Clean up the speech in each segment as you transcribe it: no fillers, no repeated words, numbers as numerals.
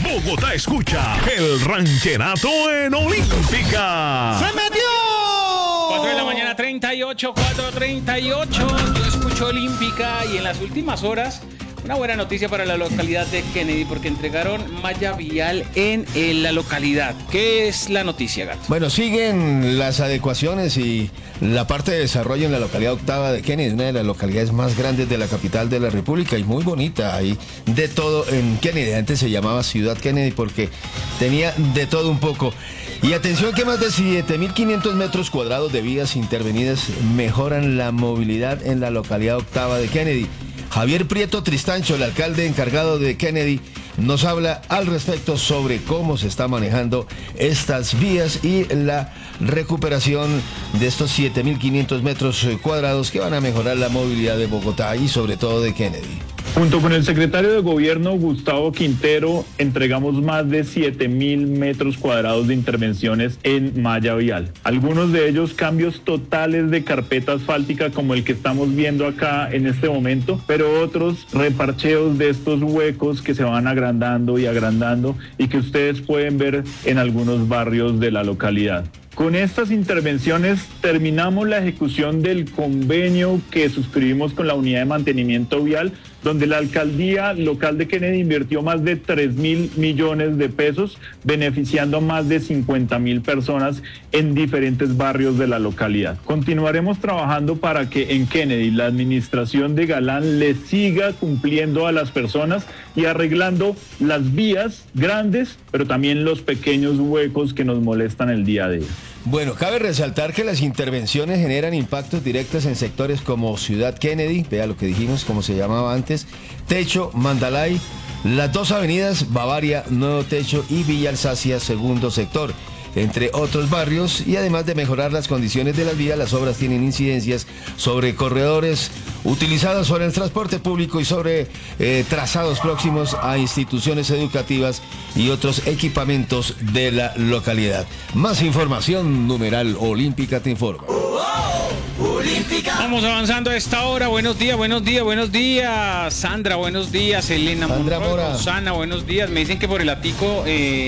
Bogotá escucha el rancherato en Olímpica. ¡Se metió! 4 de la mañana, 38, 4:38. Yo escucho Olímpica y en las últimas horas una buena noticia para la localidad de Kennedy porque entregaron malla vial en la localidad. ¿Qué es la noticia, Gato? Bueno, siguen las adecuaciones y la parte de desarrollo en la localidad octava de Kennedy, una de las localidades más grandes de la capital de la República y muy bonita. Hay de todo en Kennedy. Antes se llamaba Ciudad Kennedy porque tenía de todo un poco. Y atención que más de 7.500 metros cuadrados de vías intervenidas mejoran la movilidad en la localidad octava de Kennedy. Javier Prieto Tristancho, el alcalde encargado de Kennedy, nos habla al respecto sobre cómo se está manejando estas vías y la recuperación de estos 7.500 metros cuadrados que van a mejorar la movilidad de Bogotá y sobre todo de Kennedy. Junto con el secretario de Gobierno, Gustavo Quintero, entregamos más de 7.000 metros cuadrados de intervenciones en malla vial. Algunos de ellos cambios totales de carpeta asfáltica como el que estamos viendo acá en este momento, pero otros reparcheos de estos huecos que se van agrandando y que ustedes pueden ver en algunos barrios de la localidad. Con estas intervenciones terminamos la ejecución del convenio que suscribimos con la Unidad de Mantenimiento Vial, donde la alcaldía local de Kennedy invirtió más de 3.000 millones de pesos, beneficiando a más de 50.000 personas en diferentes barrios de la localidad. Continuaremos trabajando para que en Kennedy la administración de Galán le siga cumpliendo a las personas y arreglando las vías grandes, pero también los pequeños huecos que nos molestan el día a día. Bueno, cabe resaltar que las intervenciones generan impactos directos en sectores como Ciudad Kennedy, vea lo que dijimos, como se llamaba antes, Techo, Mandalay, las dos avenidas Bavaria, Nuevo Techo y Villa Alsacia, segundo sector, entre otros barrios, y además de mejorar las condiciones de las vías, las obras tienen incidencias sobre corredores utilizados sobre el transporte público y sobre trazados próximos a instituciones educativas y otros equipamientos de la localidad. Más información, numeral Olímpica te informa. Vamos avanzando a esta hora. Buenos días, buenos días, buenos días. Sandra, buenos días. Elena Sandra Monroy, Mora. Rosana, buenos días. Me dicen que por el ático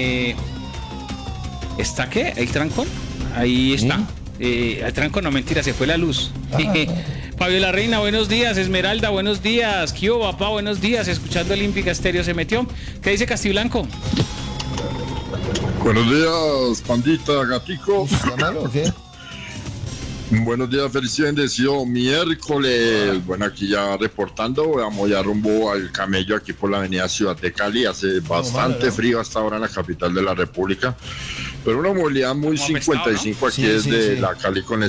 ¿está qué? ¿El trancón? Ahí está. El trancón, no, mentira, se fue la luz. Fabiola Reina, buenos días. Esmeralda, buenos días. Kio, papá, buenos días. Escuchando Olímpica Estéreo se metió. ¿Qué dice Castiblanco? Buenos días, pandita, gatico. ¿O qué? Buenos días, feliz y bendecido miércoles. Bueno, aquí ya reportando, vamos ya rumbo al Camello aquí por la avenida Ciudad de Cali. Hace bastante frío hasta ahora en la capital de la República, pero una movilidad muy 55 aquí desde la Cali con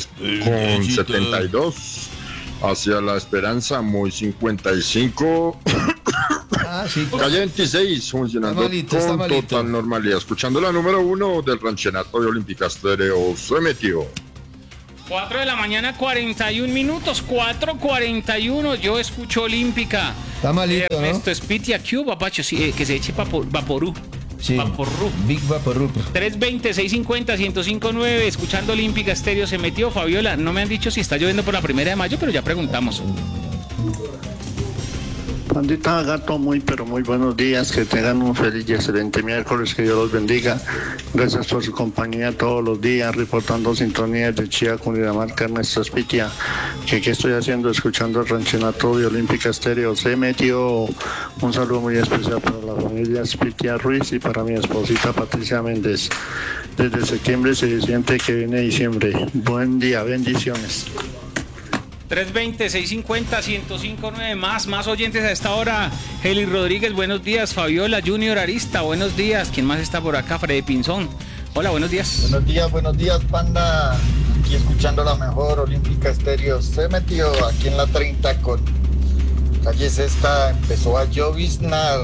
72 hacia La Esperanza, muy 55. Calle 26 funcionando con total normalidad. Escuchando la número 1 del ranchenato de Olímpica Estéreo, se metió. 4 de la mañana, 41 minutos, 4:41. Yo escucho Olímpica. Está malito, ¿no? Ernesto Spitia, Q, papacho, sí, que se eche Vaporú. Sí, Vaporú. Big Vaporú. 320-650-1059, escuchando Olímpica Estéreo se metió. Fabiola, no me han dicho si está lloviendo por la 1 de mayo, pero ya preguntamos. Pandita, Gato, muy pero muy buenos días, que tengan un feliz y excelente miércoles, que Dios los bendiga. Gracias por su compañía todos los días, reportando sintonías de Chía, Cundinamarca, Ernesto Espitia. ¿Qué estoy haciendo? Escuchando el ranchenato de Olímpica Estéreo. Se metió. Un saludo muy especial para la familia Espitia Ruiz y para mi esposita Patricia Méndez. Desde septiembre se siente que viene diciembre. Buen día, bendiciones. 320-650-1059, más oyentes a esta hora. Heli Rodríguez, buenos días. Fabiola Junior Arista, buenos días. ¿Quién más está por acá? Freddy Pinzón. Hola, buenos días. Buenos días, panda. Aquí escuchando la mejor Olímpica Estéreo. Se metió aquí en la 30 con calle Sexta. Empezó a lloviznar.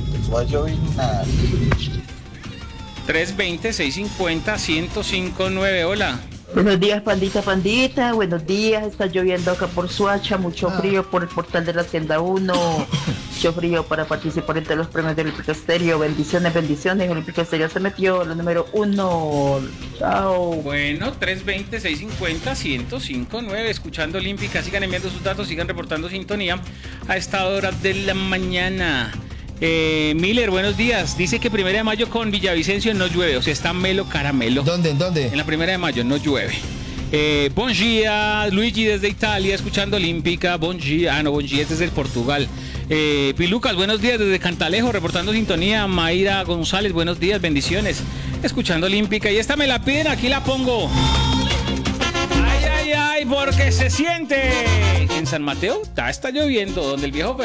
320-650-1059, hola. Buenos días, pandita, buenos días. Está lloviendo acá por Suacha, mucho frío por el portal de la Hacienda 1. Mucho frío para participar entre los premios de Olímpica Estéreo. Bendiciones. Olímpica Estéreo se metió, la número 1. Chao. Bueno, 320-650-1059, escuchando Olímpica. Sigan enviando sus datos, sigan reportando sintonía a esta hora de la mañana. Miller, buenos días. Dice que 1 de mayo con Villavicencio no llueve, o sea, está melo caramelo. ¿Dónde? En la 1 de mayo no llueve. Bon dia, Luigi desde Italia, escuchando Olímpica. Bon dia, bon dia es desde Portugal. Pilucas, buenos días desde Cantalejo, reportando sintonía. Mayra González, buenos días, bendiciones. Escuchando Olímpica. Y esta me la piden, aquí la pongo. Ay, ay, ay, porque se siente. En San Mateo está lloviendo, donde el viejo